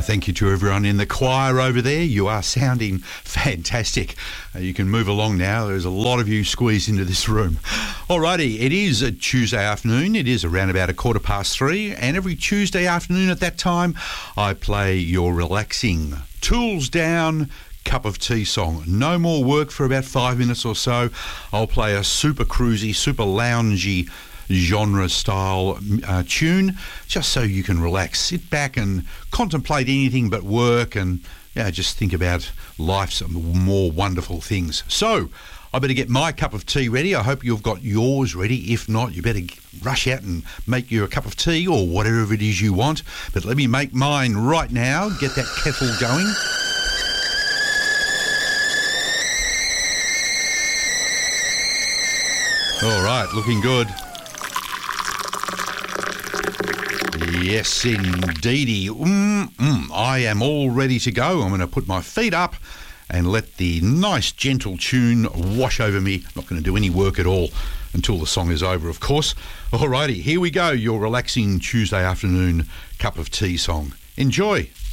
Thank you to everyone in the choir over there. You are sounding fantastic. You can move along now. There's a lot of you squeezed into this room. Alrighty, it is a Tuesday afternoon. It is around about 3:15, and every Tuesday afternoon at that time, I play your relaxing, tools down, cup of tea song. No more work for about 5 minutes or so. I'll play a super cruisy, super loungy genre style tune, just so you can relax, sit back and contemplate anything but work, and just think about life's more wonderful things. So I better get my cup of tea ready. I hope you've got yours ready. If not, you better rush out and make you a cup of tea or whatever it is you want. But let me make mine right now. Get that kettle going. All right, looking good. Yes, indeedy. I am all ready to go. I'm going to put my feet up and let the nice, gentle tune wash over me. I'm not going to do any work at all until the song is over, of course. Alrighty, here we go. Your relaxing Tuesday afternoon cup of tea song. Enjoy.